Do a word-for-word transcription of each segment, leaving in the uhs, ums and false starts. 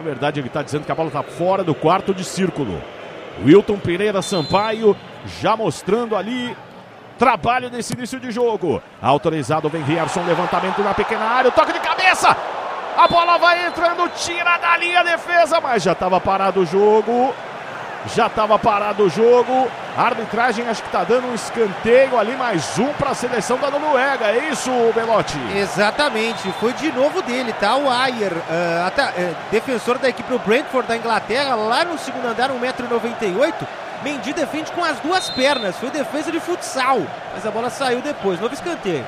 Na verdade, ele está dizendo que a bola está fora do quarto de círculo. Wilton Pereira Sampaio já mostrando ali trabalho nesse início de jogo. Autorizado, vem Rierson, levantamento na pequena área, o toque de cabeça. A bola vai entrando, tira da linha a defesa, mas já estava parado o jogo. Já estava parado o jogo. A arbitragem acho que está dando um escanteio ali, mais um para a seleção da Noruega. É isso, Belotti? Exatamente, foi de novo dele, tá? O Ayer, uh, até, uh, defensor da equipe do Brentford da Inglaterra, lá no segundo andar, um metro e noventa e oito. Mendy defende com as duas pernas, foi defesa de futsal, mas a bola saiu depois, novo escanteio.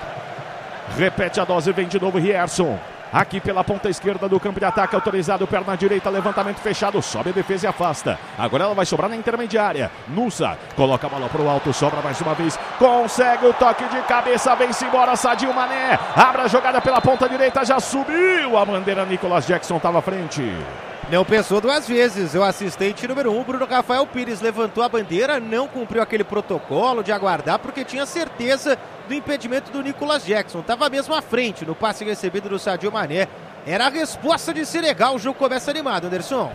Repete a dose, vem de novo Rierson. Aqui pela ponta esquerda do campo de ataque, autorizado, perna direita, levantamento fechado, sobe a defesa e afasta. Agora ela vai sobrar na intermediária. Nusa coloca a bola pro alto, sobra mais uma vez, consegue o toque de cabeça, vem-se embora, Sadio Mané. Abre a jogada pela ponta direita, já subiu a bandeira, Nicolas Jackson estava à frente. Não pensou duas vezes, o assistente número um, Bruno Rafael Pires, levantou a bandeira, não cumpriu aquele protocolo de aguardar, porque tinha certeza do impedimento do Nicolas Jackson. Estava mesmo à frente no passe recebido do Sadio Mané. Era a resposta de Senegal, o jogo começa animado, Anderson.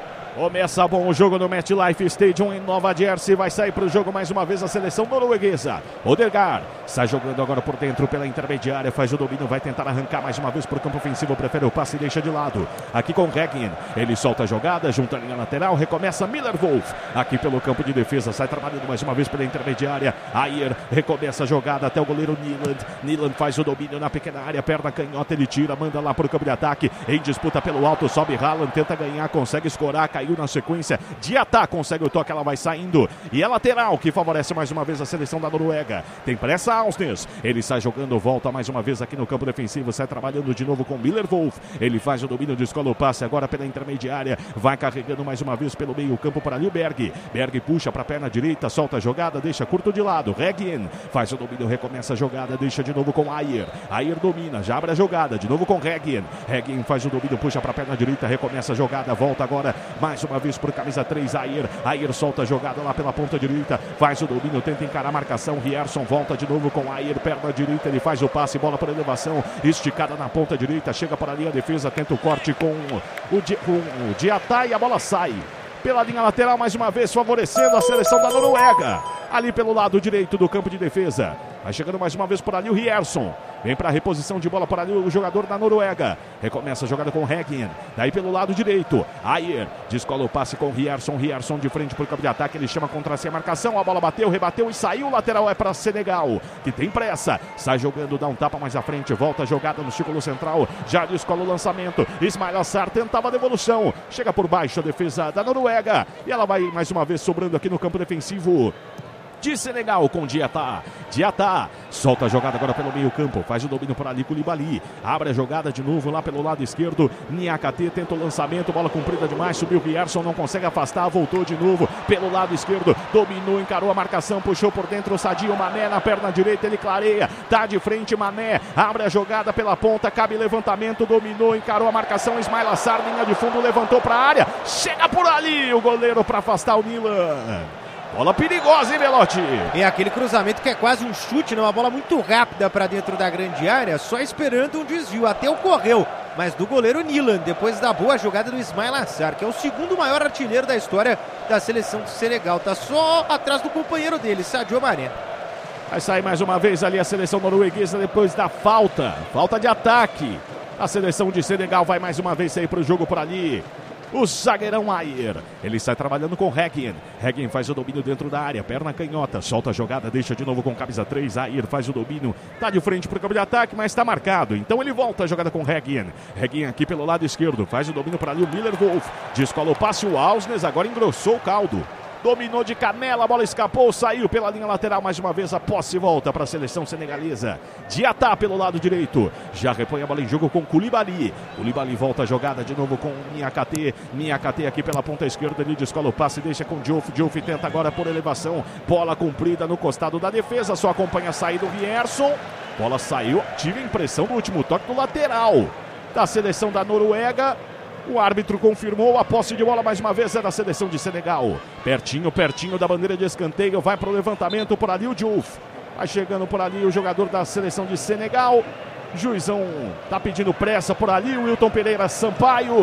Começa bom o jogo no MetLife Stadium em Nova Jersey. Vai sair para o jogo mais uma vez a seleção norueguesa. Odegaard sai jogando agora por dentro pela intermediária. Faz o domínio, vai tentar arrancar mais uma vez para o campo ofensivo. Prefere o passe e deixa de lado. Aqui com Regin. Ele solta a jogada, junta a linha lateral. Recomeça Miller Wolf. Aqui pelo campo de defesa. Sai trabalhando mais uma vez pela intermediária. Ayer recomeça a jogada até o goleiro Nyland. Nyland faz o domínio na pequena área. Perna canhota, ele tira, manda lá para o campo de ataque. Em disputa pelo alto, sobe Haaland. Tenta ganhar, consegue escorar, caiu na sequência de ataque, consegue o toque, ela vai saindo e é lateral que favorece mais uma vez a seleção da Noruega. Tem pressa Ausnes, ele sai jogando, volta mais uma vez aqui no campo defensivo, sai trabalhando de novo com Miller Wolf, ele faz o domínio, descola o passe agora pela intermediária, vai carregando mais uma vez pelo meio campo para ali o Berg, Berg puxa para a perna direita, solta a jogada, deixa curto de lado, Regin faz o domínio, recomeça a jogada, deixa de novo com Ayer, Ayer domina, já abre a jogada, de novo com Regin, Regin faz o domínio, puxa para a perna direita, recomeça a jogada, volta agora mais uma vez por camisa três, Ayer, Ayer solta a jogada lá pela ponta direita, faz o domínio, tenta encarar a marcação, Rierson volta de novo com Ayer, perna direita, ele faz o passe, bola por elevação, esticada na ponta direita, chega para ali a defesa, tenta o corte com o, Di, com o Diatá e a bola sai pela linha lateral mais uma vez, favorecendo a seleção da Noruega, ali pelo lado direito do campo de defesa. Vai chegando mais uma vez por ali o Rierson. Vem para a reposição de bola por ali o jogador da Noruega. Recomeça a jogada com Regin. Daí pelo lado direito. Ayer descola o passe com Rierson. Rierson de frente para o campo de ataque. Ele chama contra si a marcação. A bola bateu, rebateu e saiu. O lateral é para Senegal, que tem pressa. Sai jogando, dá um tapa mais à frente. Volta a jogada no círculo central. Já descola o lançamento. Ismail Assar tentava a devolução. Chega por baixo a defesa da Noruega. E ela vai mais uma vez sobrando aqui no campo defensivo de Senegal com Diatá. Diatá solta a jogada agora pelo meio campo, faz o domínio por ali, Koulibaly abre a jogada de novo lá pelo lado esquerdo, Niakate tenta o lançamento, bola comprida demais, subiu Rierson, não consegue afastar, voltou de novo pelo lado esquerdo, dominou, encarou a marcação, puxou por dentro o Sadio Mané na perna direita, ele clareia, tá de frente Mané, abre a jogada pela ponta, cabe levantamento, dominou, encarou a marcação, Ismail Assar, linha de fundo, levantou para a área, chega por ali o goleiro para afastar o Nilan. Bola perigosa, hein, Belotti? É aquele cruzamento que é quase um chute, né? Uma bola muito rápida para dentro da grande área, só esperando um desvio, até ocorreu, mas do goleiro Nyland, depois da boa jogada do Ismail Assar, que é o segundo maior artilheiro da história da seleção do Senegal, tá só atrás do companheiro dele, Sadio Mané. Vai sair mais uma vez ali a seleção norueguesa depois da falta, falta de ataque. A seleção de Senegal vai mais uma vez sair para o jogo por ali. O zagueirão Ayer, ele sai trabalhando com Regin. Regin faz o domínio dentro da área, perna canhota, solta a jogada, deixa de novo com camisa três. Ayer faz o domínio, tá de frente para o campo de ataque, mas está marcado. Então ele volta a jogada com Regin. Regin aqui pelo lado esquerdo, faz o domínio para ali o Miller Wolf. Descola o passe, o Ausnes agora engrossou o caldo. Dominou de canela, a bola escapou, saiu pela linha lateral mais uma vez, a posse volta para a seleção senegalesa. Diatá pelo lado direito, já repõe a bola em jogo com Koulibaly. Koulibaly volta a jogada de novo com Niakate. Niakate aqui pela ponta esquerda, ele descola o passe, deixa com Diouf. Diouf tenta agora por elevação, bola comprida no costado da defesa, só acompanha a saída do Rierson. Bola saiu, tive a impressão do último toque do lateral da seleção da Noruega. O árbitro confirmou a posse de bola mais uma vez é da seleção de Senegal. Pertinho, pertinho da bandeira de escanteio. Vai para o levantamento por ali o Diouf. Vai chegando por ali o jogador da seleção de Senegal. Juizão tá pedindo pressa por ali. O Wilton Pereira Sampaio.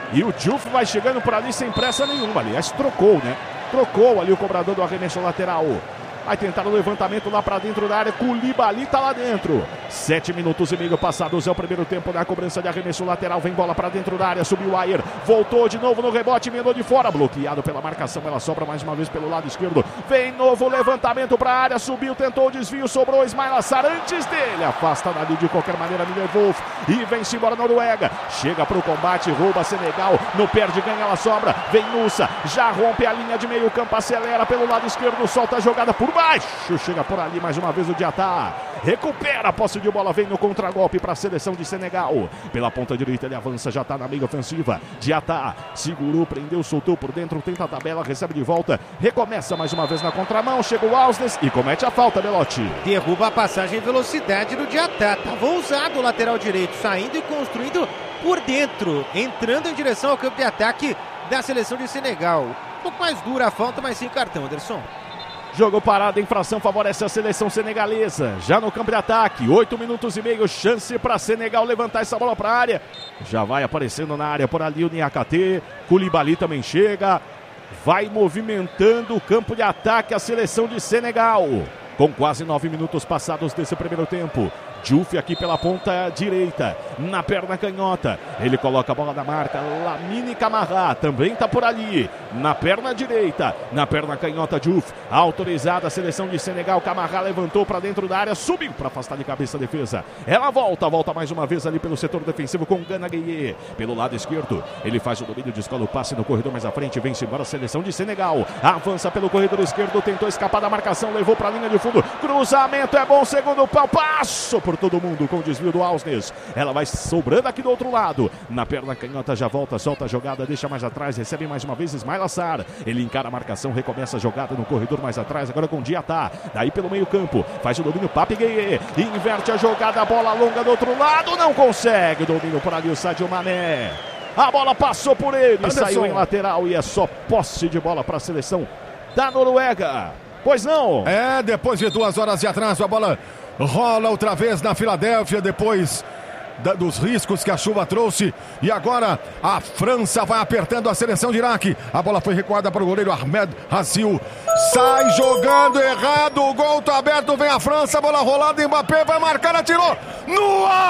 E o Diouf vai chegando por ali sem pressa nenhuma. Aliás, trocou, né? Trocou ali o cobrador do arremesso lateral. Vai tentar o levantamento lá para dentro da área. Koulibaly tá lá dentro. Sete minutos e meio passados. É o primeiro tempo da cobrança de arremesso lateral. Vem bola para dentro da área. Subiu o Ayer. Voltou de novo no rebote. Emendou de fora. Bloqueado pela marcação. Ela sobra mais uma vez pelo lado esquerdo. Vem novo levantamento para a área. Subiu, tentou o desvio. Sobrou Ismail Assar antes dele. Afasta dali de qualquer maneira Miller Wolf. E vem-se embora Noruega. Chega para o combate. Rouba Senegal. No perde, ganha, ela sobra. Vem Nusa. Já rompe a linha de meio campo. Acelera pelo lado esquerdo. Solta a jogada por baixo, chega por ali mais uma vez o Diatá, recupera a posse de bola, vem no contragolpe para a seleção de Senegal, pela ponta direita ele avança, já está na meia ofensiva, Diatá, segurou, prendeu, soltou por dentro, tenta a tabela, recebe de volta, recomeça mais uma vez na contramão, chega o Ausnes e comete a falta, Belotti. Derruba a passagem em velocidade do Diatá, estava ousado o lateral direito, saindo e construindo por dentro, entrando em direção ao campo de ataque da seleção de Senegal. Um pouco mais dura a falta, mas sem cartão, Anderson. Jogo parado, infração favorece a seleção senegalesa. Já no campo de ataque, oito minutos e meio, chance para Senegal levantar essa bola para a área. Já vai aparecendo na área por ali o Niakate. Koulibaly também chega. Vai movimentando o campo de ataque a seleção de Senegal. Com quase nove minutos passados desse primeiro tempo. Diouf aqui pela ponta direita, na perna canhota, ele coloca a bola na marca, Lamine Camara também está por ali, na perna direita, na perna canhota Diouf, autorizada a seleção de Senegal, Camara levantou para dentro da área, subiu para afastar de cabeça a defesa, ela volta, volta mais uma vez ali pelo setor defensivo com Gana Gueye, pelo lado esquerdo, ele faz o domínio, descola o passe no corredor mais à frente, vem-se embora a seleção de Senegal, avança pelo corredor esquerdo, tentou escapar da marcação, levou para a linha de fundo, cruzamento é bom, segundo pau, passo por todo mundo com o desvio do Ausnes. Ela vai sobrando aqui do outro lado. Na perna canhota já volta, solta a jogada, deixa mais atrás, recebe mais uma vez Ismail Assar. Ele encara a marcação, recomeça a jogada no corredor mais atrás, agora com Diatá. Daí pelo meio campo, faz o domínio Pape Gueye. Inverte a jogada, a bola longa do outro lado, não consegue. Domínio por ali o Sadio Mané. A bola passou por ele, Anderson. Saiu em lateral e é só posse de bola para a seleção da Noruega. Pois não? É, depois de duas horas de atraso, a bola rola outra vez na Filadélfia, depois da, dos riscos que a chuva trouxe. E agora a França vai apertando a seleção de Iraque. A bola foi recuada para o goleiro Ahmed Hazil. Sai jogando errado, o gol tá aberto, vem a França, bola rolada, Mbappé vai marcar, atirou no ar!